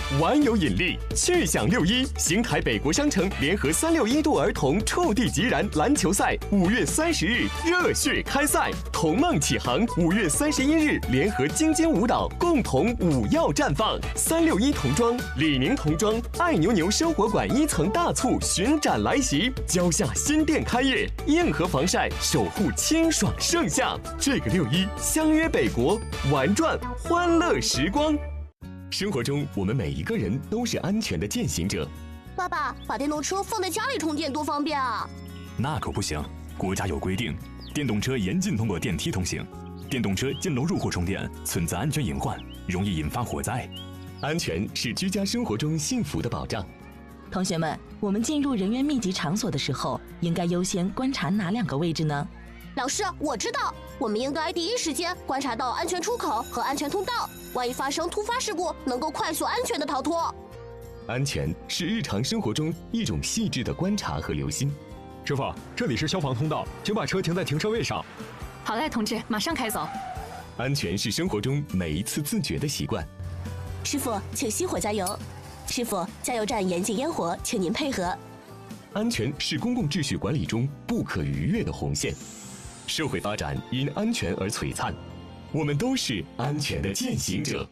玩有引力，趣享6·1，邢台北国商城联合361度儿童触地即燃篮球赛5月30日热血开赛，童梦启航5月31日联合京津舞蹈共同舞耀绽放。361童装、李宁童装、爱牛牛生活馆1层大促巡展来袭，蕉下新店开业，硬核防晒守护清爽盛夏。这个6·1相约北国，玩转欢乐时光。生活中，我们每一个人都是安全的践行者。 爸爸，把电动车放在家里充电多方便啊！ 那可不行，国家有规定，电动车严禁通过电梯通行，电动车进楼入户充电存在安全隐患，容易引发火灾。 安全是居家生活中幸福的保障。 同学们，我们进入人员密集场所的时候，应该优先观察哪2个位置呢？ 老师，我知道，我们应该第一时间观察到安全出口和安全通道，万一发生突发事故，能够快速安全的逃脱。 安全是日常生活中一种细致的观察和留心。 师傅，这里是消防通道，请把车停在停车位上。 好嘞，同志，马上开走。 安全是生活中每一次自觉的习惯。 师傅，请熄火加油。师傅，加油站严禁烟火，请您配合。 安全是公共秩序管理中不可逾越的红线。社会发展因安全而璀璨，我们都是安全的践行者。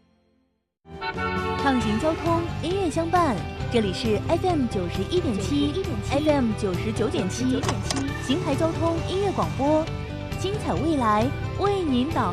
畅行交通，音乐相伴，这里是 FM 91.7 FM 99.7邢台交通音乐广播，精彩未来为您导